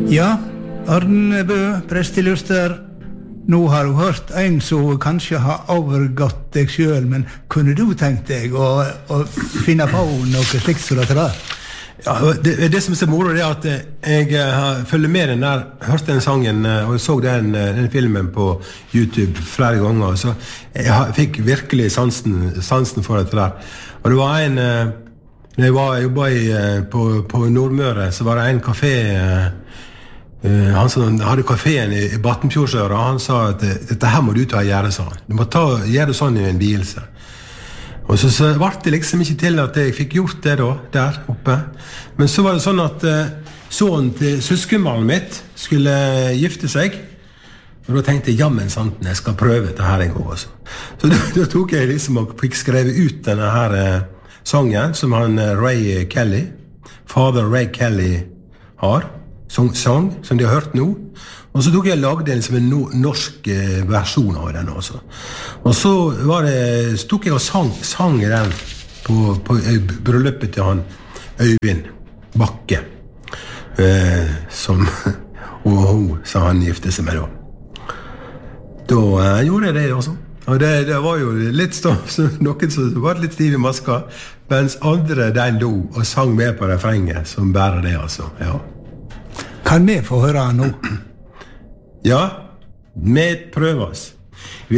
Ja, Arnebø, presteluster. Nå har du hørt en som kanskje har overgått deg selv, men kunne du tenkt deg å finne på noe slikt som det der? Ja, det som er så moro er at jeg følger med den der, hørte den sangen og jeg så den filmen på YouTube flere ganger, så jeg fikk virkelig sansen for det der. Og det var når jeg jobbet på Nordmøre, så var det en kafé, han som hadde kaféen i Battenfjordsøra, han sa at dette her må du ta og gjøre sånn. Du må gjøre det sånn i en vielse. Og så var det liksom ikke til at jeg fikk gjort det da, der oppe. Men så var det sånn at sønnen til søskenbarnet mitt skulle gifte seg. Og da tenkte jeg, jammen sant, jeg skal prøve dette her en gang også. Så da tok jeg liksom og fikk skrevet ut denne her sangen som han Ray Kelly, Father Ray Kelly har. Sang som de har hørt nå. Og så tok jeg og lagde en norsk versjon av den også. Og så tok jeg og sang den på bryllupet til han Øyvind Bakke, og hun sa han gifte seg med da. Da gjorde jeg det også. Og det var jo litt noen som var litt stiv i maska, mens andre den lo og sang med på refrenget som bærer det altså, ja. Kan vi få høre nå? Ja, vi prøver oss.